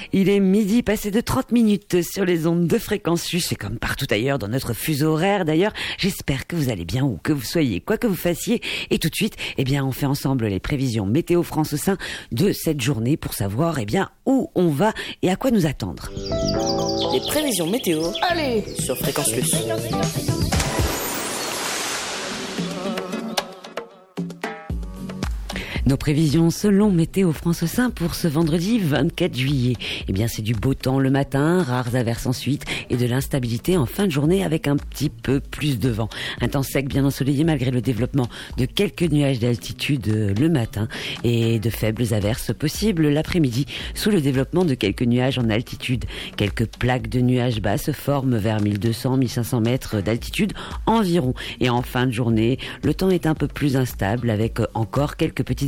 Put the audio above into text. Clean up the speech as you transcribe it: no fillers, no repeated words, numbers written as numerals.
Il est midi passé de 30 minutes sur les ondes de Fréquence Plus et comme partout ailleurs dans notre fuseau horaire d'ailleurs. J'espère que vous allez bien où que vous soyez, quoi que vous fassiez. Et tout de suite, on fait ensemble les prévisions météo France au sein de cette journée pour savoir où on va et à quoi nous attendre. Les prévisions météo, allez, sur Fréquence Plus. Nos prévisions selon Météo France au sein pour ce vendredi 24 juillet. C'est du beau temps le matin, rares averses ensuite et de l'instabilité en fin de journée avec un petit peu plus de vent. Un temps sec bien ensoleillé malgré le développement de quelques nuages d'altitude le matin et de faibles averses possibles l'après-midi sous le développement de quelques nuages en altitude. Quelques plaques de nuages bas se forment vers 1200-1500 mètres d'altitude environ. Et en fin de journée, le temps est un peu plus instable avec encore quelques petites